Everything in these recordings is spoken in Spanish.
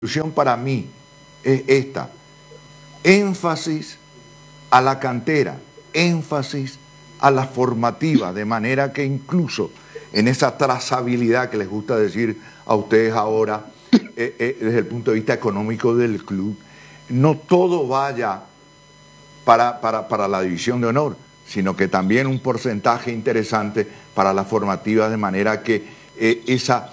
conclusión para mí es esta: énfasis a la cantera, énfasis a la formativa, de manera que incluso en esa trazabilidad que les gusta decir a ustedes ahora, desde el punto de vista económico del club, no todo vaya para la división de honor, sino que también un porcentaje interesante para la formativa, de manera que esa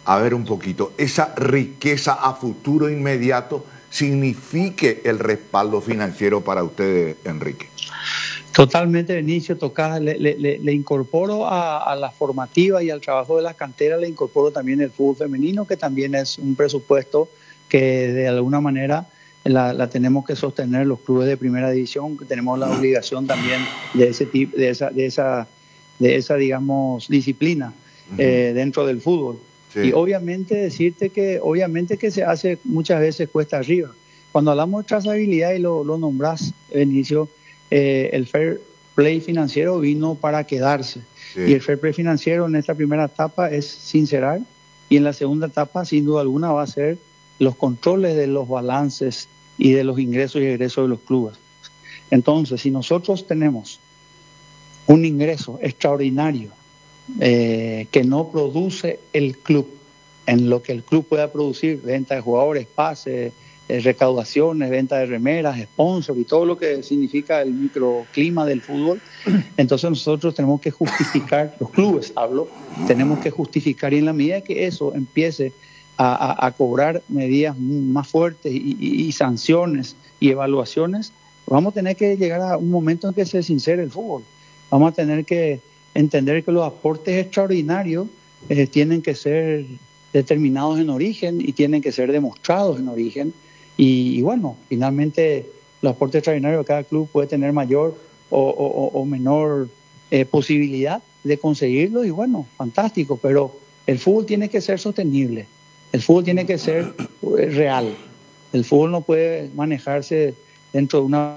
riqueza a futuro inmediato signifique el respaldo financiero para ustedes, Enrique. Totalmente, Benicio, le incorporo a la formativa y al trabajo de las canteras, le incorporo también el fútbol femenino, que también es un presupuesto que de alguna manera la tenemos que sostener los clubes de primera división, que tenemos la obligación también de ese tipo, de esa digamos disciplina dentro del fútbol. Sí. Y obviamente decirte que se hace muchas veces cuesta arriba. Cuando hablamos de trazabilidad y lo nombrás, Benicio, el fair play financiero vino para quedarse. Sí. Y el fair play financiero en esta primera etapa es sincerar, y en la segunda etapa sin duda alguna va a ser los controles de los balances y de los ingresos y egresos de los clubes. Entonces, si nosotros tenemos un ingreso extraordinario que no produce el club en lo que el club pueda producir, venta de jugadores, pases, recaudaciones, venta de remeras, sponsor y todo lo que significa el microclima del fútbol, entonces nosotros tenemos que justificar, los clubes tenemos que justificar, y en la medida que eso empiece a cobrar medidas más fuertes y sanciones y evaluaciones, vamos a tener que llegar a un momento en que se sincere el fútbol. Vamos a tener que entender que los aportes extraordinarios tienen que ser determinados en origen y tienen que ser demostrados en origen. Y bueno, finalmente los aportes extraordinarios de cada club puede tener mayor o menor posibilidad de conseguirlo, y bueno, fantástico, pero el fútbol tiene que ser sostenible, el fútbol tiene que ser real, el fútbol no puede manejarse dentro de una...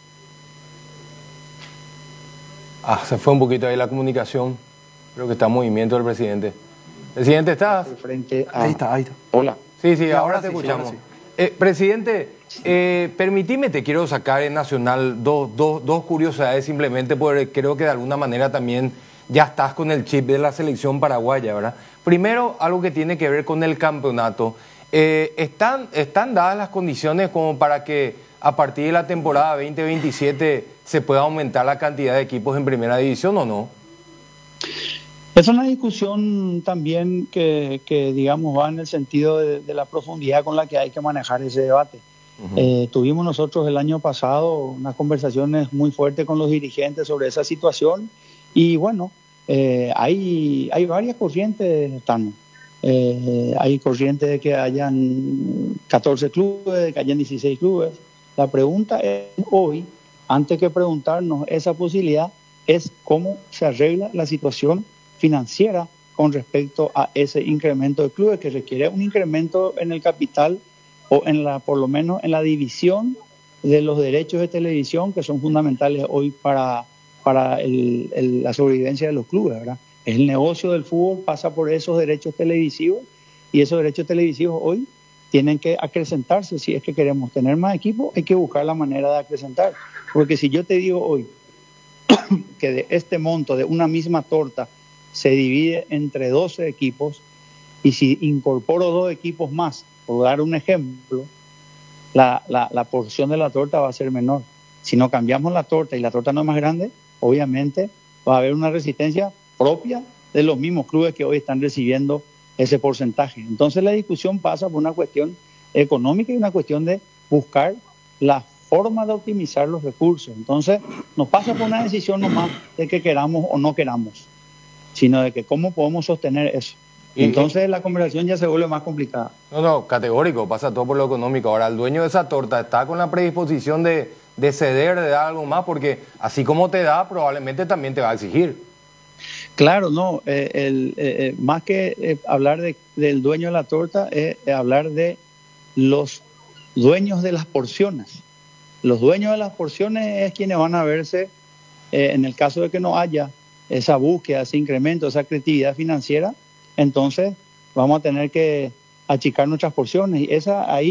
se fue un poquito ahí la comunicación, creo que está en movimiento el presidente. Presidente, ¿estás? Ahí está. Hola. Sí, ahora te escuchamos. Presidente, permitime, te quiero sacar en Nacional dos curiosidades, simplemente porque creo que de alguna manera también ya estás con el chip de la selección paraguaya, ¿verdad? Primero, algo que tiene que ver con el campeonato. ¿Están dadas las condiciones como para que a partir de la temporada 2027 se pueda aumentar la cantidad de equipos en primera división o no? Es una discusión también que digamos va en el sentido de la profundidad con la que hay que manejar ese debate. Tuvimos nosotros el año pasado unas conversaciones muy fuertes con los dirigentes sobre esa situación, y bueno, hay varias corrientes, Tano. Hay corrientes de que hayan 14 clubes, de que hayan 16 clubes. La pregunta es hoy, antes que preguntarnos esa posibilidad, es cómo se arregla la situación financiera con respecto a ese incremento de clubes, que requiere un incremento en el capital o por lo menos en la división de los derechos de televisión, que son fundamentales hoy para la sobrevivencia de los clubes, ¿verdad? El negocio del fútbol pasa por esos derechos televisivos, y esos derechos televisivos hoy tienen que acrecentarse. Si es que queremos tener más equipos, hay que buscar la manera de acrecentar, porque si yo te digo hoy que de este monto, de una misma torta, se divide entre 12 equipos, y si incorporo 2 equipos más, por dar un ejemplo, la porción de la torta va a ser menor. Si no cambiamos la torta y la torta no es más grande, obviamente va a haber una resistencia propia de los mismos clubes que hoy están recibiendo ese porcentaje. Entonces la discusión pasa por una cuestión económica y una cuestión de buscar la forma de optimizar los recursos. Entonces no pasa por una decisión nomás de que queramos o no queramos, sino de que cómo podemos sostener eso. Entonces la conversación ya se vuelve más complicada. No, categórico, pasa todo por lo económico. Ahora, el dueño de esa torta está con la predisposición de ceder, de dar algo más, porque así como te da, probablemente también te va a exigir. Claro, no, más que hablar del dueño de la torta, es hablar de los dueños de las porciones. Los dueños de las porciones es quienes van a verse, en el caso de que no haya esa búsqueda, ese incremento, esa creatividad financiera, entonces vamos a tener que achicar nuestras porciones. Y esa ahí